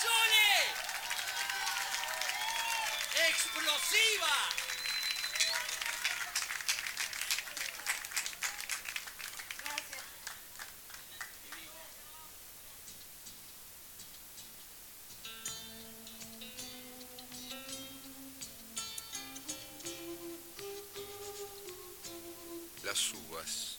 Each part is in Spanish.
Sole! ¡Explosiva! Gracias. Las uvas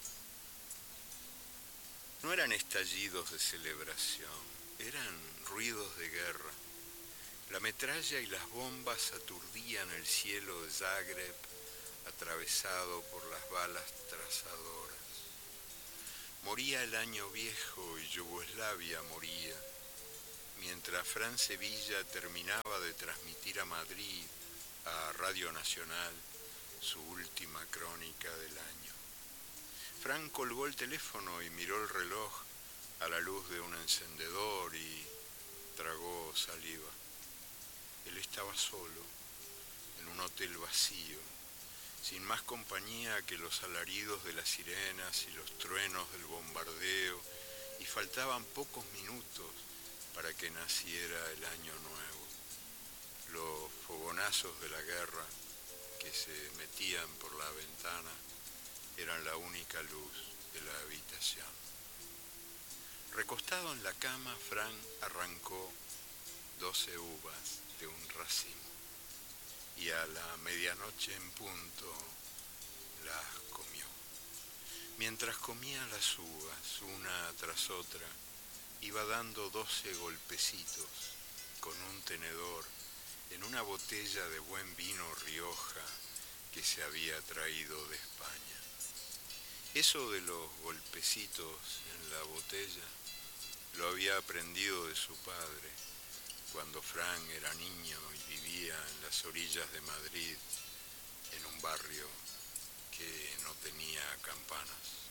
no eran estallidos de celebración, eran ruidos de guerra. La metralla y las bombas aturdían el cielo de Zagreb, atravesado por las balas trazadoras. Moría el año viejo y Yugoslavia moría, mientras Fran Sevilla terminaba de transmitir a Madrid, a Radio Nacional, su última crónica del año. Fran colgó el teléfono y miró el reloj a la luz de un encendedor y tragó saliva. Él estaba solo, en un hotel vacío, sin más compañía que los alaridos de las sirenas y los truenos del bombardeo, y faltaban pocos minutos para que naciera el año nuevo. Los fogonazos de la guerra que se metían por la ventana eran la única luz de la habitación. Recostado en la cama, Fran arrancó 12 uvas de un racimo y a la medianoche en punto las comió. Mientras comía las uvas, una tras otra, iba dando 12 golpecitos con un tenedor en una botella de buen vino Rioja que se había traído de España. Eso de los golpecitos en la botella lo había aprendido de su padre cuando Fran era niño y vivía en las orillas de Madrid, en un barrio que no tenía campanas.